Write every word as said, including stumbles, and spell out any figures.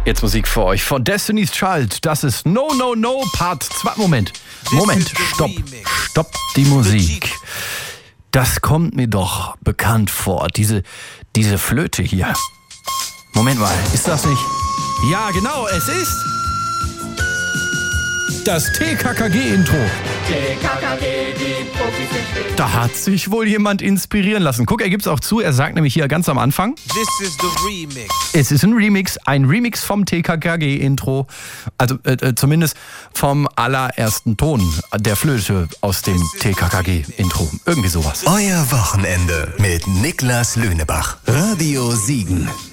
Jetzt Musik für euch von Destiny's Child. Das ist No No No Part zwei. Moment, Moment, stopp, stopp die Musik. Das kommt mir doch bekannt vor. Diese, diese Flöte hier. Moment mal, ist das nicht? Ja, genau, es ist das T K K G-Intro. T K K G, die Profis sind stehen. Da hat sich wohl jemand inspirieren lassen. Guck, er gibt's auch zu. Er sagt nämlich hier ganz am Anfang: This is the remix. Es ist ein Remix, ein Remix vom T K K G-Intro. Also äh, zumindest vom allerersten Ton der Flöte aus dem T K K G-Intro. Irgendwie sowas. Euer Wochenende mit Niklas Lünebach. Radio Siegen.